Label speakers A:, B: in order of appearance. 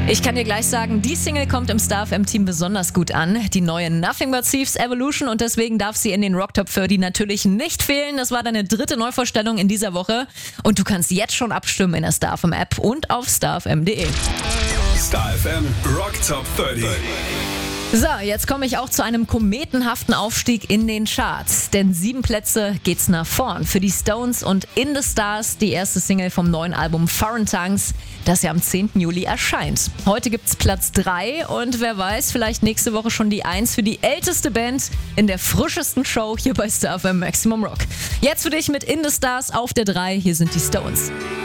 A: Ich kann dir gleich sagen, die Single kommt im Star FM Team besonders gut an. Die neue Nothing But Thieves Evolution, und deswegen darf sie in den Rock Top 30 natürlich nicht fehlen. Das war deine dritte Neuvorstellung in dieser Woche und du kannst jetzt schon abstimmen in der Star FM App und auf starfm.de.
B: Star FM Rock Top 30.
A: So, jetzt komme ich auch zu einem kometenhaften Aufstieg in den Charts. Denn 7 Plätze geht's nach vorn für die Stones und In the Stars, die erste Single vom neuen Album Foreign Tongues, das ja am 10. Juli erscheint. Heute gibt's Platz 3 und wer weiß, vielleicht nächste Woche schon die 1 für die älteste Band in der frischesten Show hier bei Star FM Maximum Rock. Jetzt für dich mit In the Stars auf der 3, hier sind die Stones.